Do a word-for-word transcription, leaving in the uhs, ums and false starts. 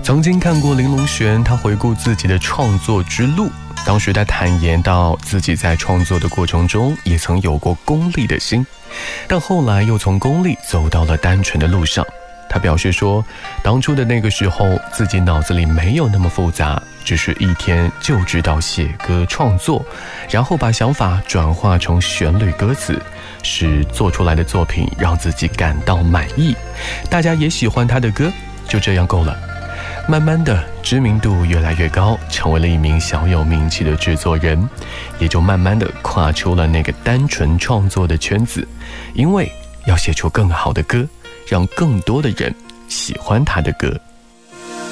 曾经看过林隆璇，他回顾自己的创作之路，当时他坦言到自己在创作的过程中也曾有过功利的心，但后来又从功利走到了单纯的路上。他表示说，当初的那个时候自己脑子里没有那么复杂，只是一天就知道写歌创作，然后把想法转化成旋律歌词，使做出来的作品让自己感到满意，大家也喜欢他的歌，就这样够了。慢慢的知名度越来越高，成为了一名小有名气的制作人，也就慢慢的跨出了那个单纯创作的圈子，因为要写出更好的歌，让更多的人喜欢他的歌。